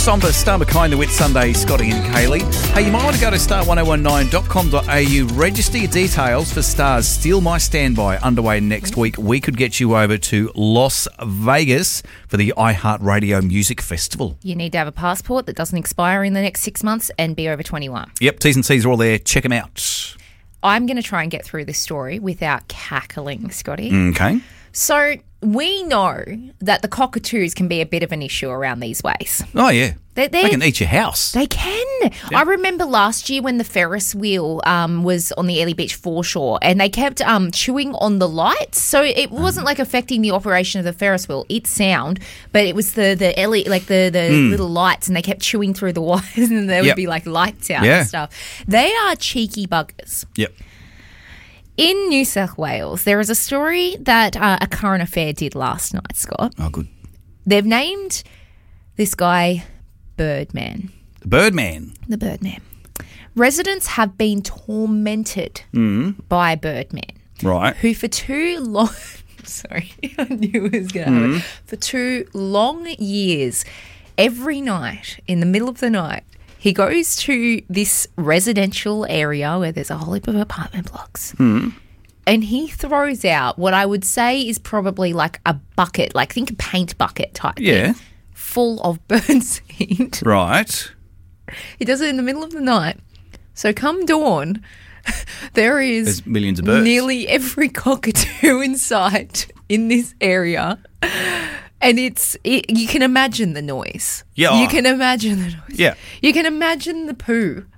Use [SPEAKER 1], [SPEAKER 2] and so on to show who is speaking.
[SPEAKER 1] somber Star McKay, the Whit Sunday, Scotty and Kaylee. Hey, you might want to go to star1019.com.au, register your details for Star's Steal My Standby, underway next week. We could get you over to Las Vegas for the iHeartRadio Music Festival.
[SPEAKER 2] You need to have a passport that doesn't expire in the next 6 months and be over 21.
[SPEAKER 1] Yep, T's and C's are all there. Check them out.
[SPEAKER 2] I'm going to try and get through this story without cackling, Scotty.
[SPEAKER 1] Okay.
[SPEAKER 2] So we know that the cockatoos can be a bit of an issue around these ways.
[SPEAKER 1] Oh, yeah.
[SPEAKER 2] They
[SPEAKER 1] can eat your house.
[SPEAKER 2] They can. Yeah. I remember last year when the Ferris wheel was on the Airlie Beach foreshore and they kept chewing on the lights. So it wasn't like affecting the operation of the Ferris wheel. Its sound, but it was the little lights, and they kept chewing through the wires and there would be like lights out and stuff. They are cheeky buggers.
[SPEAKER 1] Yep.
[SPEAKER 2] In New South Wales, there is a story that a current affair did last night, Scott.
[SPEAKER 1] Oh, good.
[SPEAKER 2] They've named this guy Birdman.
[SPEAKER 1] The Birdman.
[SPEAKER 2] The Birdman. Residents have been tormented by Birdman.
[SPEAKER 1] Right.
[SPEAKER 2] Who for too long... Sorry, I knew it was going to happen. For 2 long years, every night, in the middle of the night, he goes to this residential area where there's a whole heap of apartment blocks. And he throws out what I would say is probably like a bucket, like think a paint bucket type thing, full of birdseed.
[SPEAKER 1] Right.
[SPEAKER 2] He does it in the middle of the night. So come dawn, there's
[SPEAKER 1] millions of birds.
[SPEAKER 2] Nearly every cockatoo in sight in this area. And you can imagine the noise.
[SPEAKER 1] Yeah.
[SPEAKER 2] You can imagine the noise.
[SPEAKER 1] Yeah.
[SPEAKER 2] You can imagine the poo